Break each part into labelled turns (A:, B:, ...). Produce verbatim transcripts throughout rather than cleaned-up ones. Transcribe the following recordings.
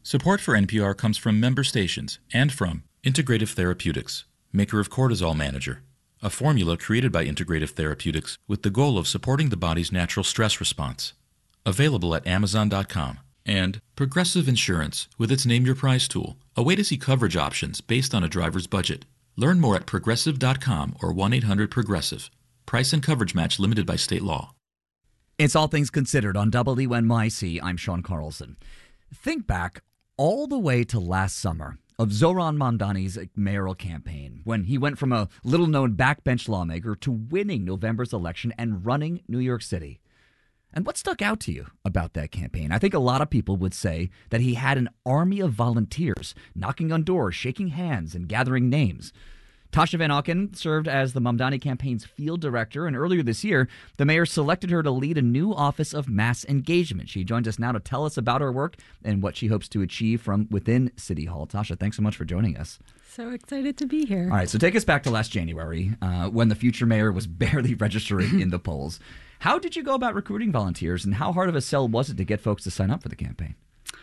A: Support for N P R comes from member stations and from Integrative Therapeutics, maker of Cortisol Manager, a formula created by Integrative Therapeutics with the goal of supporting the body's natural stress response. Available at amazon dot com. And Progressive Insurance with its Name Your Price tool, a way to see coverage options based on a driver's budget. Learn more at progressive dot com or one eight hundred progressive. Price and coverage match limited by state law.
B: It's All Things Considered on W N Y C. I'm Sean Carlson. Think back all the way to last summer of Zohran Mamdani's mayoral campaign, when he went from a little-known backbench lawmaker to winning November's election and running New York City. And what stuck out to you about that campaign? I think a lot of people would say that he had an army of volunteers knocking on doors, shaking hands, and gathering names. Tasha Van Auken served as the Mamdani campaign's field director, and earlier this year, the mayor selected her to lead a new office of mass engagement. She joins us now to tell us about her work and what she hopes to achieve from within City Hall. Tasha, thanks so much for joining us.
C: So excited to be here.
B: All right, so take us back to last January, uh, when the future mayor was barely registering in the polls. How did you go about recruiting volunteers, and how hard of a sell was it to get folks to sign up for the campaign?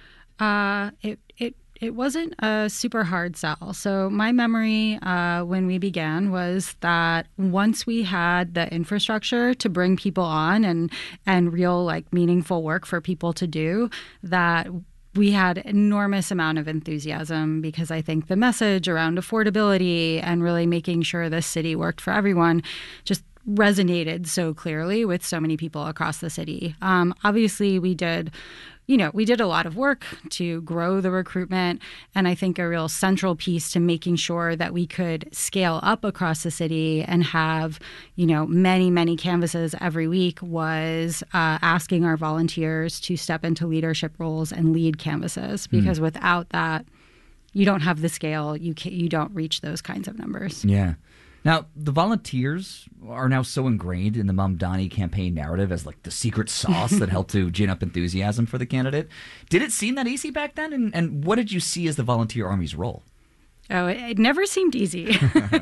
C: Uh, it it it wasn't a super hard sell. So my memory uh, when we began was that once we had the infrastructure to bring people on and and real like meaningful work for people to do, that we had enormous amount of enthusiasm, because I think the message around affordability and really making sure this city worked for everyone just resonated so clearly with so many people across the city. Um, obviously, we did, you know, we did a lot of work to grow the recruitment. And I think a real central piece to making sure that we could scale up across the city and have, you know, many, many canvases every week was uh, asking our volunteers to step into leadership roles and lead canvases. Because mm. without that, you don't have the scale. You can, you don't reach those kinds of numbers.
B: Yeah. Now, the volunteers are now so ingrained in the Mamdani campaign narrative as like the secret sauce that helped to gin up enthusiasm for the candidate. Did it seem that easy back then? And, and what did you see as the volunteer army's role?
C: Oh, it, it never seemed easy.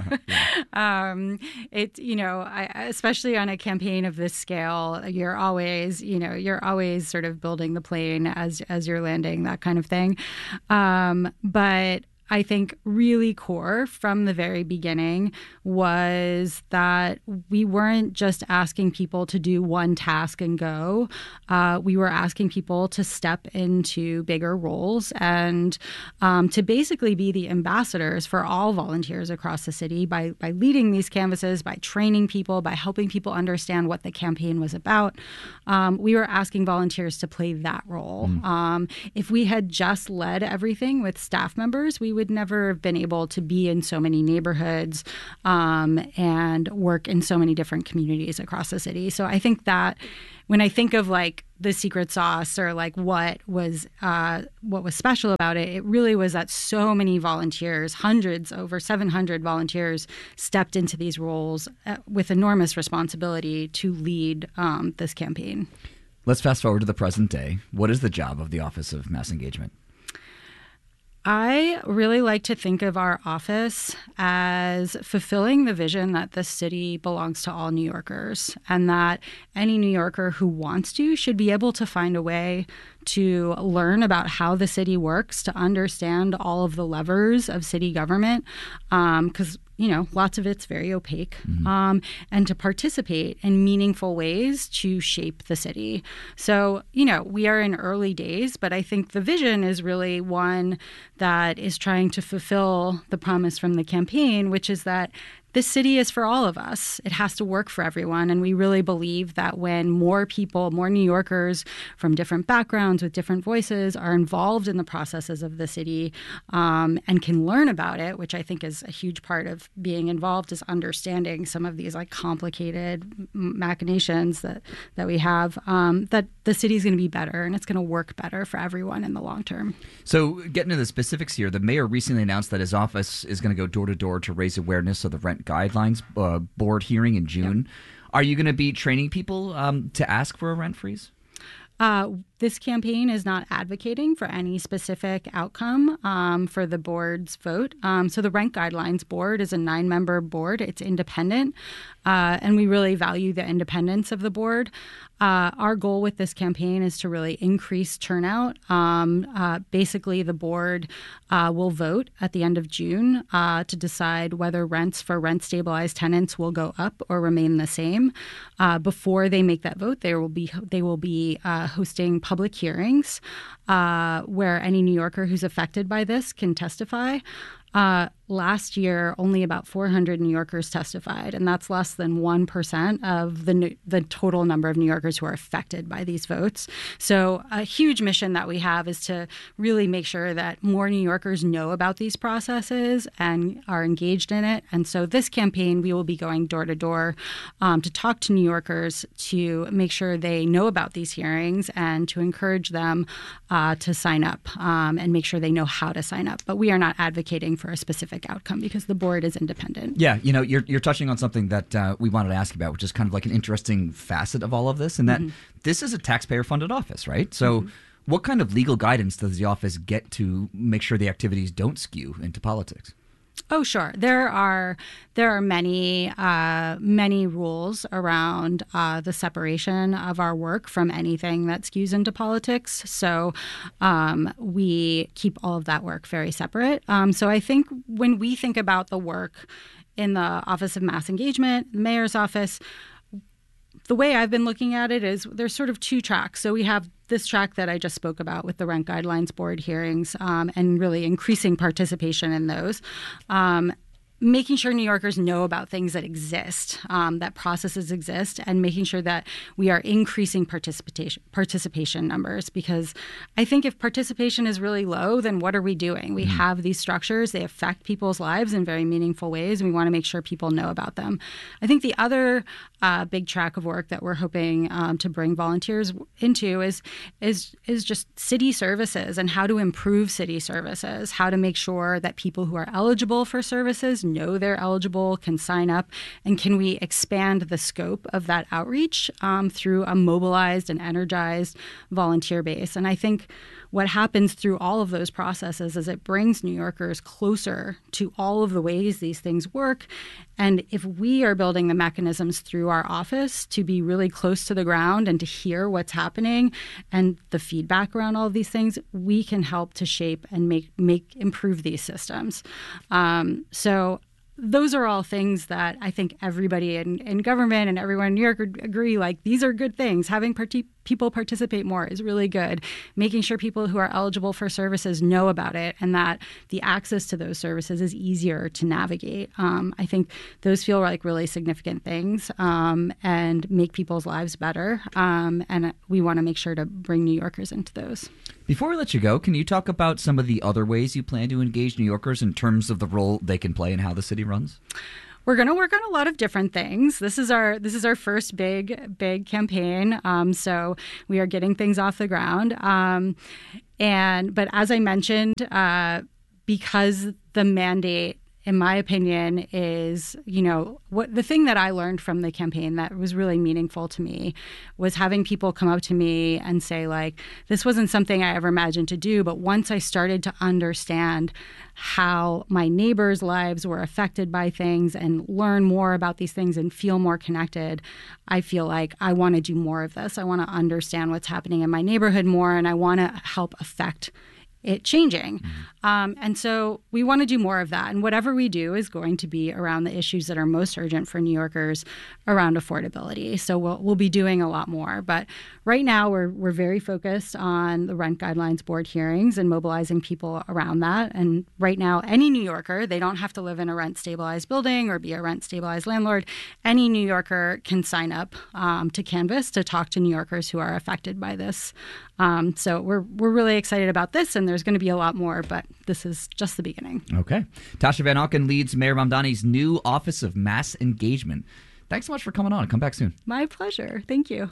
C: um, it, you know, I, especially on a campaign of this scale, you're always, you know, you're always sort of building the plane as as you're landing, that kind of thing. Um, but I think really core from the very beginning was that we weren't just asking people to do one task and go. Uh, we were asking people to step into bigger roles and um, to basically be the ambassadors for all volunteers across the city by, by leading these canvases, by training people, by helping people understand what the campaign was about. Um, we were asking volunteers to play that role. Mm. Um, if we had just led everything with staff members, we would never have been able to be in so many neighborhoods um, and work in so many different communities across the city. So I think that when I think of like the secret sauce or like what was uh, what was special about it, it really was that so many volunteers, hundreds, over seven hundred volunteers stepped into these roles uh, with enormous responsibility to lead um, this campaign.
B: Let's fast forward to the present day. What is the job of the Office of Mass Engagement?
C: I really like to think of our office as fulfilling the vision that this city belongs to all New Yorkers, and that any New Yorker who wants to should be able to find a way to learn about how the city works, to understand all of the levers of city government, because, um, you know, lots of it's very opaque, mm-hmm. um, and to participate in meaningful ways to shape the city. So, you know, we are in early days, but I think the vision is really one that is trying to fulfill the promise from the campaign, which is that this city is for all of us. It has to work for everyone. And we really believe that when more people, more New Yorkers from different backgrounds with different voices are involved in the processes of the city um, and can learn about it, which I think is a huge part of being involved, is understanding some of these like complicated machinations that, that we have, um, that the city is going to be better and it's going to work better for everyone in the long term.
B: So getting to the specifics here, the mayor recently announced that his office is going to go door to door to raise awareness of the rent guidelines uh, board hearing in June. Yep. Are you going to be training people um, to ask for a rent freeze?
C: Uh, this campaign is not advocating for any specific outcome um, for the board's vote. Um, so the Rent Guidelines Board is a nine-member board. It's independent, uh, and we really value the independence of the board. Uh, our goal with this campaign is to really increase turnout. Um, uh, basically, the board uh, will vote at the end of June uh, to decide whether rents for rent-stabilized tenants will go up or remain the same. Uh, before they make that vote, there will be they will be uh, hosting public hearings uh, where any New Yorker who's affected by this can testify. Uh, last year, only about four hundred New Yorkers testified, and that's less than one percent of the new, the total number of New Yorkers who are affected by these votes. So a huge mission that we have is to really make sure that more New Yorkers know about these processes and are engaged in it. And so this campaign, we will be going door to door um, to talk to New Yorkers to make sure they know about these hearings and to encourage them uh, to sign up um, and make sure they know how to sign up. But we are not advocating for for a specific outcome because the board is independent.
B: Yeah, you know, you're you're touching on something that uh, we wanted to ask you about, which is kind of like an interesting facet of all of this, and that mm-hmm. this is a taxpayer-funded office, right? So mm-hmm. what kind of legal guidance does the office get to make sure the activities don't skew into politics?
C: Oh, sure. There are there are many uh, many rules around uh, the separation of our work from anything that skews into politics. So um, we keep all of that work very separate. Um, so I think when we think about the work in the Office of Mass Engagement, the mayor's office, the way I've been looking at it is there's sort of two tracks. So we have this track that I just spoke about with the Rent Guidelines Board hearings um, and really increasing participation in those. Um, making sure New Yorkers know about things that exist, um, that processes exist, and making sure that we are increasing participation participation numbers. Because I think if participation is really low, then what are we doing? We mm-hmm. have these structures. They affect people's lives in very meaningful ways, and we want to make sure people know about them. I think the other uh, big track of work that we're hoping um, to bring volunteers into is, is, is just city services and how to improve city services, how to make sure that people who are eligible for services know they're eligible, can sign up, and can we expand the scope of that outreach um, through a mobilized and energized volunteer base. And I think what happens through all of those processes is it brings New Yorkers closer to all of the ways these things work. And if we are building the mechanisms through our office to be really close to the ground and to hear what's happening and the feedback around all of these things, we can help to shape and make make improve these systems. Um, so those are all things that I think everybody in, in government and everyone in New York would agree, like, these are good things. Having parti- people participate more is really good. Making sure people who are eligible for services know about it and that the access to those services is easier to navigate. Um, I think those feel like really significant things um, and make people's lives better. Um, and we want to make sure to bring New Yorkers into those.
B: Before we let you go, can you talk about some of the other ways you plan to engage New Yorkers in terms of the role they can play in how the city runs?
C: We're going to work on a lot of different things. This is our this is our first big big campaign, um, so we are getting things off the ground. Um, and but as I mentioned, uh, because the mandate, in my opinion, is, you know, what the thing that I learned from the campaign that was really meaningful to me was having people come up to me and say, like, this wasn't something I ever imagined to do. But once I started to understand how my neighbors' lives were affected by things and learn more about these things and feel more connected, I feel like I want to do more of this. I want to understand what's happening in my neighborhood more, and I want to help affect it changing. Mm-hmm. Um, and so we want to do more of that. And whatever we do is going to be around the issues that are most urgent for New Yorkers around affordability. So we'll we'll be doing a lot more. But right now we're we're very focused on the Rent Guidelines Board hearings and mobilizing people around that. And right now, any New Yorker, they don't have to live in a rent-stabilized building or be a rent-stabilized landlord. Any New Yorker can sign up um, to Canvass to talk to New Yorkers who are affected by this. Um, so we're we're really excited about this, and there's going to be a lot more, but this is just the beginning.
B: Okay. Tasha Van Auken leads Mayor Mamdani's new Office of Mass Engagement. Thanks so much for coming on. Come back soon.
C: My pleasure. Thank you.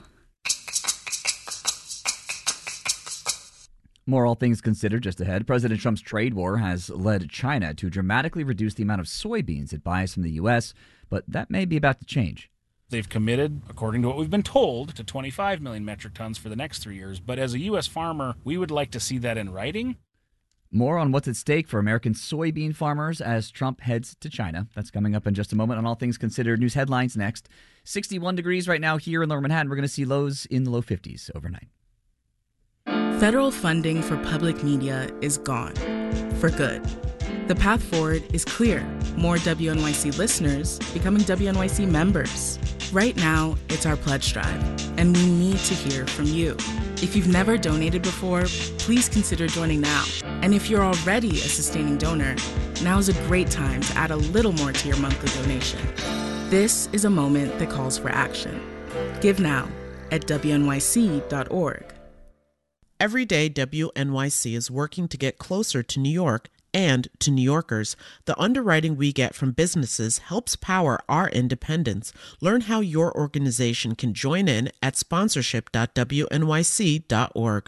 B: More All Things Considered just ahead. President Trump's trade war has led China to dramatically reduce the amount of soybeans it buys from the U S, but that may be about to change.
D: They've committed, according to what we've been told, to twenty-five million metric tons for the next three years. But as a U S farmer, we would like to see that in writing.
B: More on what's at stake for American soybean farmers as Trump heads to China. That's coming up in just a moment on All Things Considered. News headlines next. sixty-one degrees right now here in Lower Manhattan. We're going to see lows in the low fifties overnight.
E: Federal funding for public media is gone. For good. The path forward is clear. More W N Y C listeners becoming W N Y C members. Right now, it's our pledge drive, and we need to hear from you. If you've never donated before, please consider joining now. And if you're already a sustaining donor, now is a great time to add a little more to your monthly donation. This is a moment that calls for action. Give now at W N Y C dot org.
F: Every day, W N Y C is working to get closer to New York and to New Yorkers. The underwriting we get from businesses helps power our independence. Learn how your organization can join in at sponsorship dot W N Y C dot org.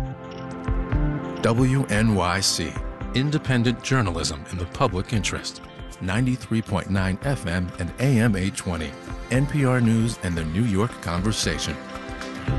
G: W N Y C, independent journalism in the public interest. ninety-three point nine F M and A M eight twenty. N P R News and the New York Conversation.